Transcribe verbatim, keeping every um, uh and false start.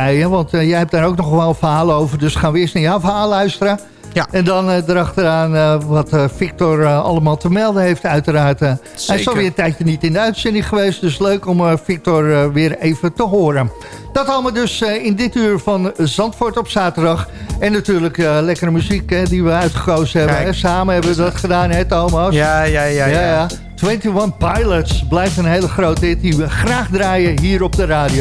draaien. Want uh, jij hebt daar ook nog wel verhalen over. Dus gaan we eerst naar jouw verhaal luisteren. Ja. En dan uh, erachteraan uh, wat uh, Victor uh, allemaal te melden heeft uiteraard. Uh, hij is alweer een tijdje niet in de uitzending geweest. Dus leuk om uh, Victor uh, weer even te horen. Dat allemaal dus uh, in dit uur van Zandvoort op zaterdag. En natuurlijk uh, lekkere muziek hè, die we uitgekozen hebben. Hè? Samen hebben we dat gedaan, hè Thomas? Ja, ja, ja. ja, ja. ja, ja. eenentwintig Pilots blijft een hele grote hit die we graag draaien hier op de radio.